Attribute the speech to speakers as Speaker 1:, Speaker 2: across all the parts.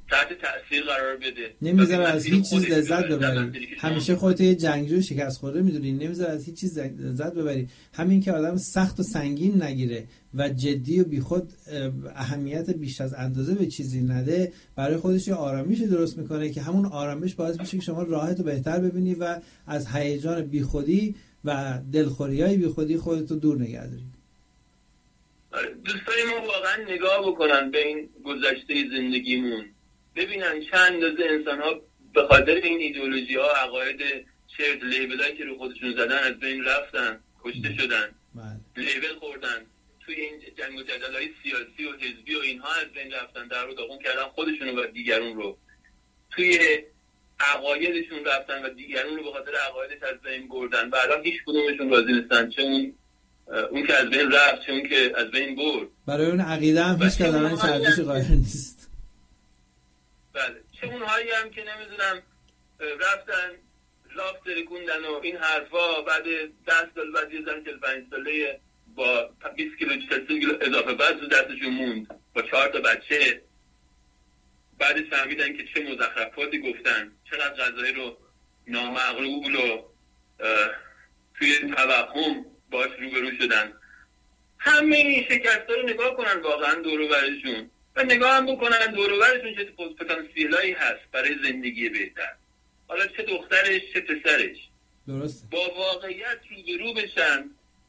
Speaker 1: تحت تاثیر قرار بده،
Speaker 2: نمیذاره از هیچ چیز لذت ببری. همیشه خودت یه جنگجو شکست خورده میدونی، نمیذاره از هیچ چیز لذت ببری. همین که آدم سخت و سنگین نگیره و جدی و بیخود اهمیت بیش از اندازه به چیزی نده، برای خودش یه آرامش درست میکنه که همون آرامش باعث میشه که شما راحت و بهتر ببینی و از هیجان بیخودی و دلخوریای بیخودی خودتو دور نگه داری.
Speaker 1: دوستای ما واقعا نگاه بکنن به این گذشته زندگیمون، ببینن چند اندازه انسان ها به خاطر این ایدئولوژی ها، عقاید چرت، لیبلایی که رو خودشون زدن از بین رفتن، کشته شدن، لیبل خوردن، توی این جنگ و جدل‌های سیاسی و حزبی و اینها از بین رفتن، در رو داغون کردن خودشون و دیگرون رو، توی عقایدشون رفتن و دیگرون رو به خاطر عقایدش از بین بردن و الان هیچ کدومشون راضی نیستن، چه اون که از بین رفت، چه اون که از بین برد.
Speaker 2: برای اون عقیده هم هیچ کدوم ارزشی قائل نیست.
Speaker 1: بله، چه اونهایی هم که نمیدونم رفتن لاف ترکوندن و این حرفا، بعد 10 سال بعد یه زن 45 ساله با 20 کیلو 40 کیلو اضافه وزن دستشون موند با 4 تا بچه، بعدش فهمیدن که چه مزخرفاتی گفتن، چقدر غذای رو نامعقول و توی توهم باش روبرو شدن. همه این شکست‌ها رو نگاه کنن واقعا دور و برشون و نگاه هم بکنن دور و برشون چه پتانسیلایی هست برای زندگی بهتر، حالا چه دخترش چه پسرش.
Speaker 2: درسته.
Speaker 1: با واقعیت روبرو بشن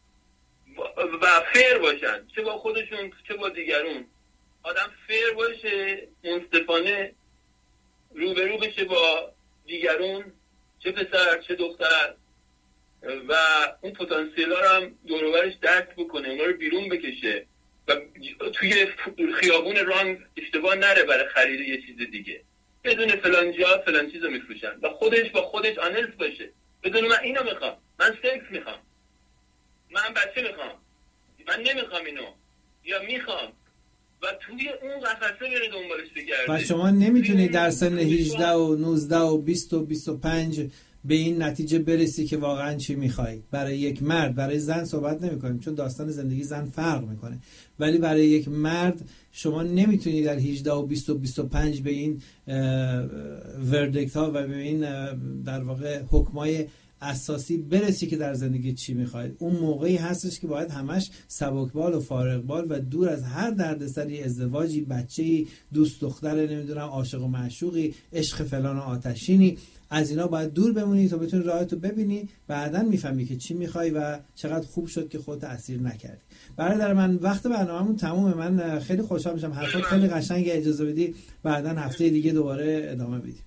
Speaker 1: و فیر باشن، چه با خودشون چه با دیگرون. آدم فیر باشه، منصفانه روبرو بشه با دیگرون، چه پسر چه دختر، و اون پتانسیل ها رو هم دور و برش درک بکنه، اونا رو بیرون بکشه و توی خیابون راه اشتباه نره برای خرید یه چیز دیگه، بدون فلان جا فلان چیز رو میفروشن و خودش با خودش آنلز باشه، بدون من اینو میخوام، من سکس میخوام، من بچه میخوام، من نمیخوام اینو یا میخوام، و توی اون قفسه بره دنبالش بگرده.
Speaker 2: و شما نمیتونید در سن 18 و 19 و 20 و 25 به این نتیجه برسی که واقعا چی میخوای. برای یک مرد، برای زن صحبت نمی کنیم چون داستان زندگی زن فرق میکنه، ولی برای یک مرد شما نمیتونی در 18 و 20 و 25 به این وردکت ها و به این در واقع حکمای اساسی برسی که در زندگی چی میخواید. اون موقعی هستش که باید همش سبکبال و فارغبال و دور از هر دردسری، ازدواجی، بچه‌ای، دوست دختر، نمیدونم عاشق و معشوقی، عشق فلان و آتشینی، از اینا باید دور بمونی تا بتونی راهتو ببینی، بعداً میفهمی که چی میخوای و چقدر خوب شد که خودت اسیر نکردی. برادر من وقت برنامه‌مون تمومه. من خیلی خوشحال میشم، حرفات خیلی قشنگه، اجازه بدی بعداً هفته دیگه دوباره ادامه بدیم.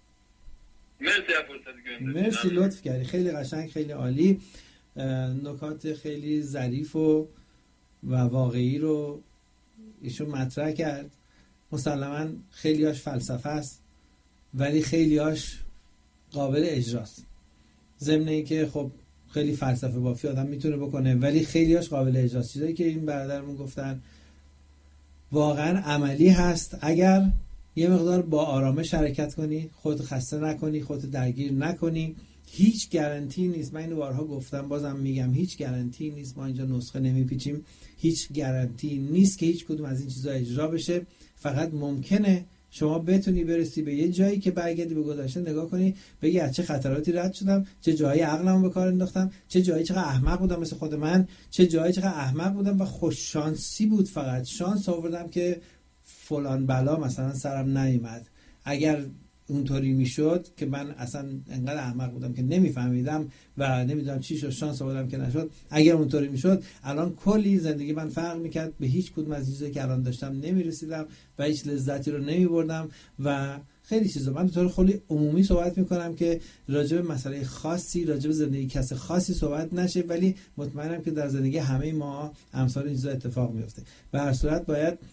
Speaker 2: مرسی، لطف کردی، خیلی قشنگ، خیلی عالی، نکات خیلی ظریف و واقعی رو ایشون مطرح کرد. مسلماً خیلیاش فلسفه است ولی خیلیاش قابل اجراست، ضمن اینکه خب خیلی فلسفه بافی آدم میتونه بکنه ولی خیلیاش قابل اجراست. چیزایی که این برادرمون گفتن واقعا عملی هست اگر یه مقدار با آرامش حرکت کنی، خودت خسته نکنی، خودت درگیر نکنی. هیچ گارانتی نیست، من اینو بارها گفتم بازم میگم، هیچ گارانتی نیست، ما اینجا نسخه نمیپیچیم، هیچ گارانتی نیست که هیچ کدوم از این چیزا اجرا بشه. فقط ممکنه شما بتونی برسی به یه جایی که برگردی به گذشته نگاه کنی، بگی از چه خطراتی رد شدم، چه جایی عقلمو به کار انداختم، چه جایی چقدر احمق بودم مثل خود من، چه جایی چقدر احمق بودم و خوش شانسی بود، فقط شانس آوردم که فلان بلا مثلا سرم نیامد. اگر اونطوری میشد که من اصلا انقدر احمق بودم که نمیفهمیدم و نمیدونم چی شد، شانس آوردم که نشد، اگر اونطوری میشد الان کلی زندگی من فرق میکرد، به هیچ کدوم از چیزایی که الان داشتم نمیرسیدم و هیچ لذتی رو نمیبردم و خیلی چیزا. من به طور خیلی عمومی صحبت میکنم که راجع به مسئله خاصی، راجع به زندگی کس خاصی صحبت نشه، ولی مطمئنم که در زندگی همه ما امثال این چیزا اتفاق میفته. به هر صورت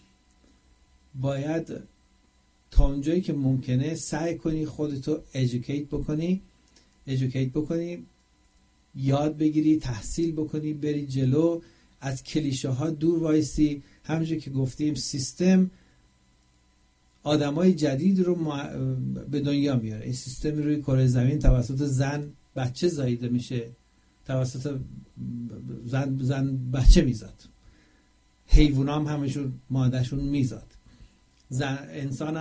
Speaker 2: باید تا اونجایی که ممکنه سعی کنی خودتو educate بکنی، یاد بگیری، تحصیل بکنی، بری جلو، از کلیشه ها دور وایسی. همونجوری که گفتیم سیستم آدمای جدید رو به دنیا میاره. این سیستم روی کره زمین توسط زن بچه زاییده میشه، توسط زن بچه میزاد، حیوونا هم همشون مادهشون میزاد، انسان